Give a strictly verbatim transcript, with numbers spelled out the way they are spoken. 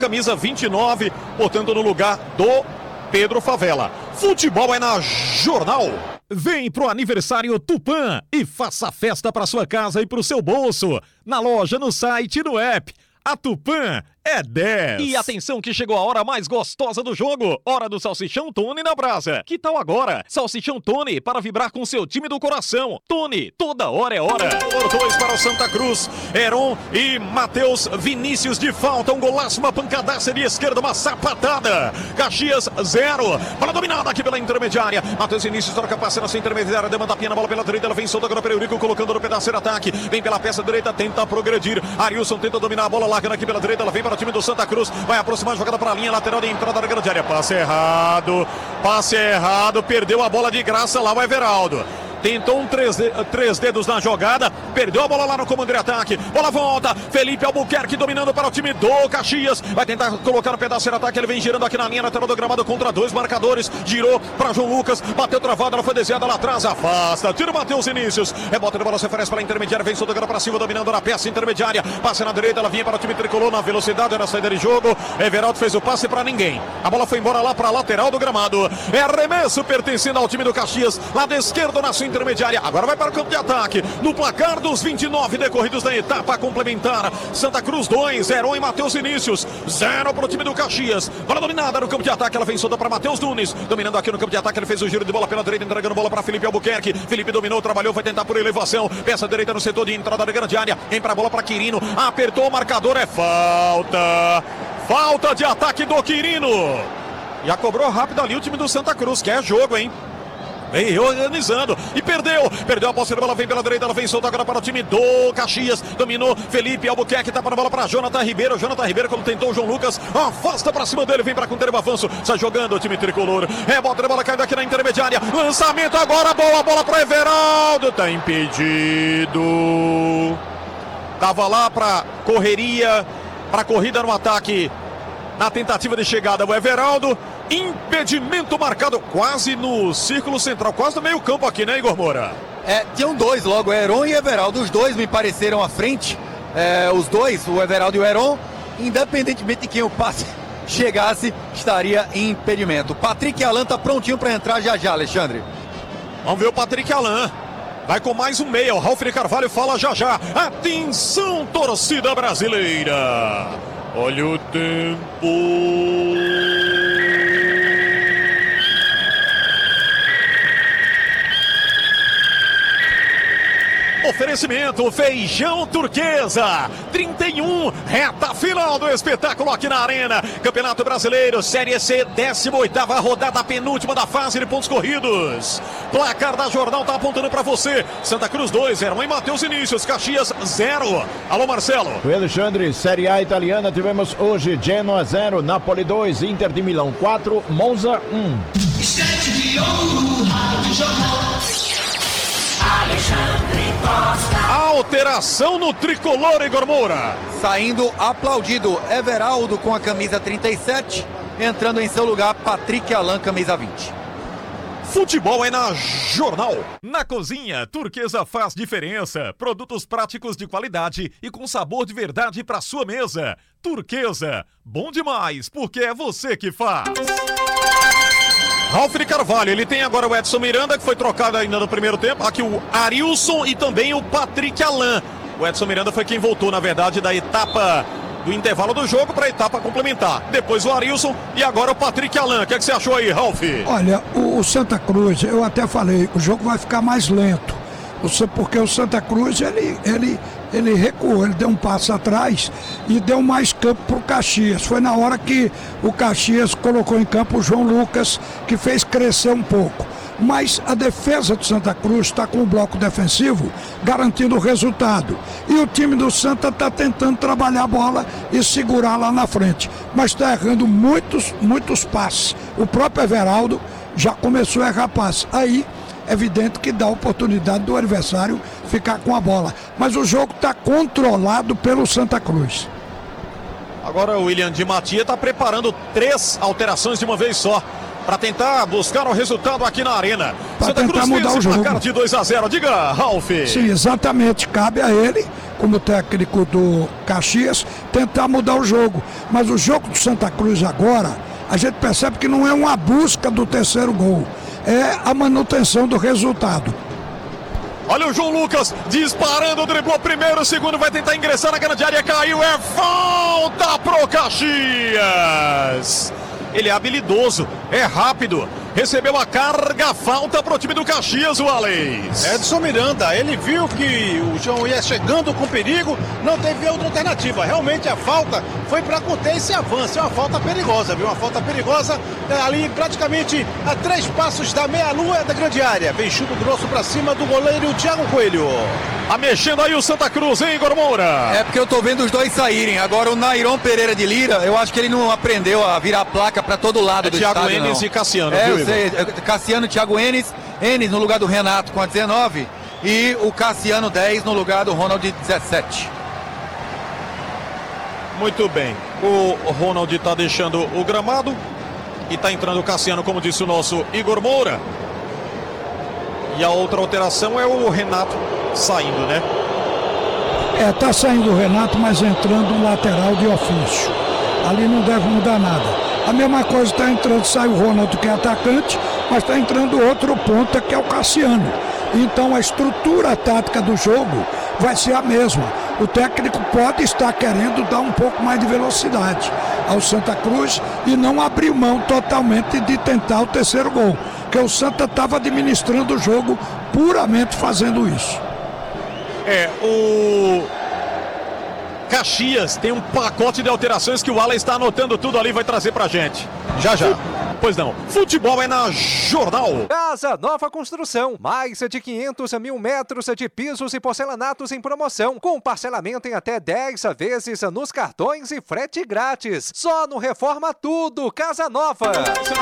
Camisa vinte e nove, portanto no lugar do Pedro Favela. Futebol é na Jornal. Vem pro aniversário Tupã e faça festa para sua casa e pro seu bolso. Na loja, no site e no app. A Tupã é dez. E atenção que chegou a hora mais gostosa do jogo. Hora do Salsichão Tony na brasa. Que tal agora? Salsichão Tony para vibrar com seu time do coração. Tony, toda hora é hora. Por dois para o Santa Cruz. Heron e Matheus Vinícius de falta. Um golaço, uma pancadaça de esquerda, uma sapatada. Caxias, zero. Bola dominada aqui pela intermediária. Matheus Vinícius troca passe na sua intermediária. Demanda a pena, bola pela direita. Ela vem solta agora para o Eurico, colocando no pedaço de ataque. Vem pela peça direita, tenta progredir. Arilson tenta dominar a bola, largando aqui pela direita. Ela vem para o time do Santa Cruz, vai aproximar a jogada para a linha lateral de entrada da grande área. Passe errado, passe errado, perdeu a bola de graça lá o Everaldo. Tentou um três, três dedos na jogada, perdeu a bola lá no comando de ataque. Bola volta, Felipe Albuquerque dominando para o time do Caxias. Vai tentar colocar no pedaço de ataque, ele vem girando aqui na linha lateral do gramado contra dois marcadores. Girou para João Lucas, bateu travada, ela foi desviada lá atrás, afasta. Tira o Matheus Vinícius, rebota de bola, se oferece para a intermediária, vem soltando para cima, dominando na peça intermediária. Passe na direita, ela vinha para o time tricolor na velocidade, na saída de jogo. Everaldo fez o passe para ninguém. A bola foi embora lá para a lateral do gramado. É arremesso pertencendo ao time do Caxias, lá da esquerda na sua intermediária. Agora vai para o campo de ataque. No placar dos vinte e nove decorridos da etapa complementar, Santa Cruz dois, Heron e Matheus Vinícius, zero para o time do Caxias. Bola dominada no campo de ataque, ela vem solta para Matheus Nunes, dominando aqui no campo de ataque, ele fez o giro de bola pela direita, entregando bola para Felipe Albuquerque. Felipe dominou, trabalhou, vai tentar por elevação, peça direita no setor de entrada da grande área, vem para a bola para Quirino, apertou o marcador, é falta. Falta de ataque do Quirino. Já cobrou rápido ali o time do Santa Cruz, que é jogo, hein? Vem organizando e perdeu, perdeu a posse da bola, vem pela direita, ela vem solta agora para o time do Caxias, dominou Felipe Albuquerque, tá para a bola para Jonathan Ribeiro, Jonathan Ribeiro quando tentou o João Lucas, afasta para cima dele, vem para conter o avanço, sai jogando o time tricolor, rebota a bola caindo aqui na intermediária, lançamento agora, boa bola para Everaldo, tá impedido, tava lá para correria, para corrida no ataque, na tentativa de chegada o Everaldo. Impedimento marcado quase no círculo central, quase no meio campo aqui, né, Igor Moura? É, tinham dois logo, Heron e Everaldo, os dois me pareceram à frente, é, os dois, o Everaldo e o Heron, independentemente de quem o passe chegasse, estaria em impedimento. Patrick Alan tá prontinho para entrar já já, Alexandre. Vamos ver o Patrick Alan. Vai com mais um meia, o Ralf de Carvalho fala já já. Atenção, torcida brasileira. Olha o tempo. Oferecimento Feijão Turquesa, trinta e um, reta final do espetáculo aqui na Arena. Campeonato Brasileiro, Série C, décima oitava rodada, penúltima da fase de pontos corridos. Placar da Jornal tá apontando para você. Santa Cruz dois, Heron e Matheus Vinícius, Caxias zero. Alô, Marcelo. Oi, Alexandre, Série A italiana, tivemos hoje Genoa zero, Napoli dois, Inter de Milão quatro, Monza um. Estante de ouro, Rádio Jornal. Alexandre Costa. Alteração no tricolor, Igor Moura. Saindo aplaudido, Everaldo com a camisa trinta e sete, entrando em seu lugar, Patrick Alan, camisa vinte. Futebol é na Jornal. Na cozinha, Turquesa faz diferença. Produtos práticos de qualidade e com sabor de verdade para sua mesa. Turquesa, bom demais, porque é você que faz. Ralf de Carvalho, ele tem agora o Edson Miranda, que foi trocado ainda no primeiro tempo. Aqui o Arilson e também o Patrick Alan. O Edson Miranda foi quem voltou, na verdade, da etapa do intervalo do jogo para a etapa complementar. Depois o Arilson e agora o Patrick Alan. O que é que você achou aí, Ralf? Olha, o, o Santa Cruz, eu até falei, o jogo vai ficar mais lento. Porque o Santa Cruz, ele, ele, ele recuou, ele deu um passo atrás e deu mais campo para o Caxias. Foi na hora que o Caxias colocou em campo o João Lucas, que fez crescer um pouco. Mas a defesa do Santa Cruz está com o bloco defensivo garantindo o resultado. E o time do Santa está tentando trabalhar a bola e segurar lá na frente. Mas está errando muitos, muitos passes. O próprio Everaldo já começou a errar passes. Aí é evidente que dá a oportunidade do adversário ficar com a bola. Mas o jogo está controlado pelo Santa Cruz. Agora o William Di Matia está preparando três alterações de uma vez só, para tentar buscar o resultado aqui na Arena. Para tentar Cruz mudar o jogo. Placar de dois a zero. Diga, Ralf. Sim, exatamente. Cabe a ele como técnico do Caxias, tentar mudar o jogo. Mas o jogo do Santa Cruz agora, a gente percebe que não é uma busca do terceiro gol, é a manutenção do resultado. Olha o João Lucas disparando, driblou primeiro, segundo, vai tentar ingressar na grande área, caiu, é falta pro Caxias. Ele é habilidoso, é rápido, recebeu a carga, falta pro time do Caxias, o Alex. Edson Miranda, ele viu que o João ia chegando com perigo, não teve outra alternativa. Realmente a falta foi para conter esse avanço, é uma falta perigosa, viu? Uma falta perigosa é ali praticamente a três passos da meia-lua da grande área. Vem chute grosso para cima do goleiro Thiago Coelho. Tá mexendo aí o Santa Cruz, hein, Igor Moura? É porque eu tô vendo os dois saírem. Agora o Nairon Pereira de Lira, eu acho que ele não aprendeu a virar a placa para todo lado é do Thiago estádio, Enes não. e Cassiano, é, viu, eu sei. Cassiano, Thiago Enes, Enes no lugar do Renato com a dezenove e o Cassiano dez no lugar do Ronald dezessete. Muito bem, o Ronald tá deixando o gramado e tá entrando o Cassiano, como disse o nosso Igor Moura. E a outra alteração é o Renato saindo, né? É, tá saindo o Renato, mas entrando um lateral de ofício. Ali não deve mudar nada. A mesma coisa está entrando, sai o Ronaldo, que é atacante, mas está entrando outro ponta, que é o Cassiano. Então a estrutura tática do jogo vai ser a mesma. O técnico pode estar querendo dar um pouco mais de velocidade ao Santa Cruz e não abrir mão totalmente de tentar o terceiro gol, porque o Santa estava administrando o jogo puramente fazendo isso. É, o Caxias tem um pacote de alterações que o Alan está anotando tudo ali, vai trazer pra gente. Já, já. Pois não, futebol é na Jornal. Casa Nova Construção, mais de quinhentos mil metros de pisos e porcelanatos em promoção, com parcelamento em até dez vezes nos cartões e frete grátis. Só no Reforma Tudo, Casa Nova.